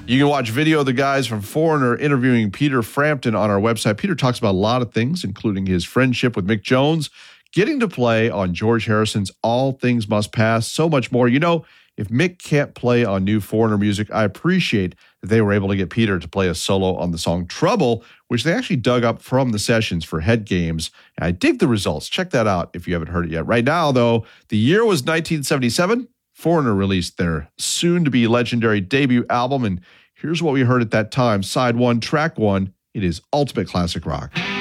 You can watch video of the guys from Foreigner interviewing Peter Frampton on our website. Peter talks about a lot of things, including his friendship with Mick Jones, getting to play on George Harrison's All Things Must Pass, so much more. You know, if Mick can't play on new Foreigner music, I appreciate that they were able to get Peter to play a solo on the song Trouble, which they actually dug up from the sessions for Head Games. And I dig the results. Check that out if you haven't heard it yet. Right now, though, the year was 1977. Foreigner released their soon-to-be legendary debut album, and here's what we heard at that time. Side 1, track 1, it is Ultimate Classic Rock.